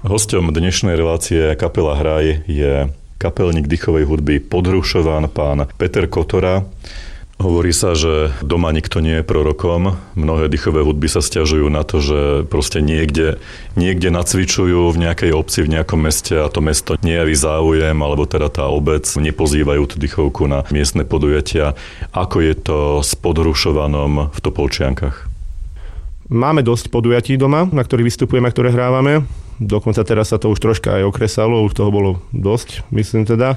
Hosťom dnešnej relácie Kapela Hraj je kapelník dýchovej hudby Podhrušovan, pán Peter Kotora. Hovorí sa, že doma nikto nie je prorokom. Mnohé dýchové hudby sa sťažujú na to, že proste niekde nacvičujú v nejakej obci, v nejakom meste a to mesto nejaví záujem, alebo teda tá obec nepozývajú tú dýchovku na miestne podujatia. Ako je to s Podhrušovanom v Topolčiankach? Máme dosť podujatí doma, na ktorých vystupujeme a ktoré hrávame. Dokonca teraz sa to už troška aj okresalo, už toho bolo dosť, myslím teda.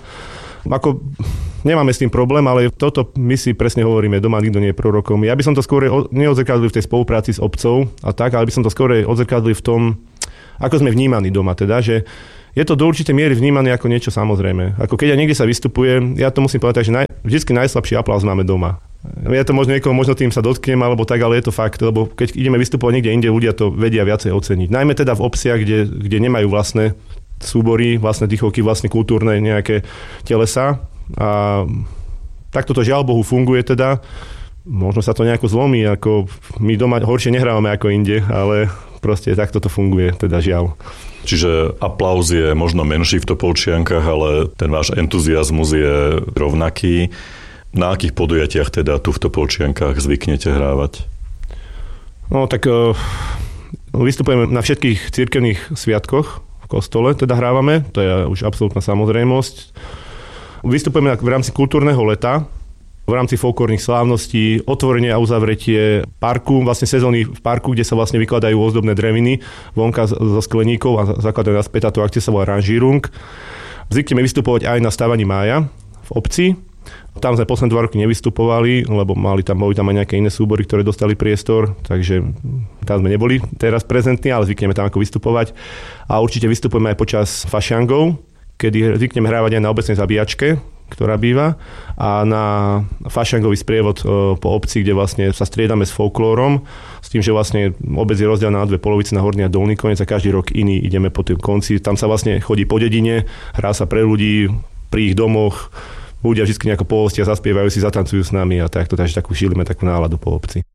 Nemáme s tým problém, ale toto my si presne hovoríme, doma nikto nie je prorokom. Ja by som to skôr neodzrkadlil v tej spolupráci s obcou a tak, ale by som to skôr odzrkadlil v tom, ako sme vnímaní doma, teda, že je to do určitej miery vnímané ako niečo samozrejme. Ako keď niekde sa vystupuje, ja to musím povedať, že vždycky najslabší aplauz máme doma. Ja to možno tým sa dotknem, alebo tak, ale je to fakt, lebo keď ideme vystupovať niekde inde, ľudia to vedia viacej oceniť. Najmä teda v obciach, kde nemajú vlastné súbory, vlastné dýchovky, vlastné kultúrne nejaké telesa. A takto to žiaľ Bohu funguje teda. Možno sa to nejako zlomí, ako my doma horšie nehrávame ako inde, ale proste takto to funguje, teda žiaľ. Čiže aplauz je možno menší v Topolčiankach, ale ten váš entuziazmus je rovnaký. Na akých podujatiach teda tu v Topolčiankach zvyknete hrávať? No tak vystupujeme na všetkých cirkevných sviatkoch v kostole, teda hrávame, to je už absolútna samozrejmosť. Vystupujeme v rámci kultúrneho leta, v rámci folklórnych slávností, otvorenie a uzavretie parku, vlastne sezóny v parku, kde sa vlastne vykladajú ozdobné dreviny vonka zo skleníkov a zakladajú naspäť. Táto akcia sa volá Ranžírung. Zvykneme vystupovať aj na stávaní mája v obci. Tam sme posledné 2 roky nevystupovali, lebo boli tam aj nejaké iné súbory, ktoré dostali priestor, takže tam sme neboli teraz prezentní, ale zvykneme tam ako vystupovať. A určite vystupujeme aj počas fašiangov, kedy zvykneme hrávať aj na obecnej zabíjačke, ktorá býva, a na fašiangový sprievod po obci, kde vlastne sa striedame s folklórom, s tým, že vlastne obec je rozdelená na 2 polovice, na horný a dolný koniec a každý rok iný ideme po tým konci. Tam sa vlastne chodí po dedine, hrá sa pre ľudí pri ich domoch, ľudia vždy nejako pohostia, zaspievajú si, zatancujú s nami a takto, takže takú šílime takú náladu po obci.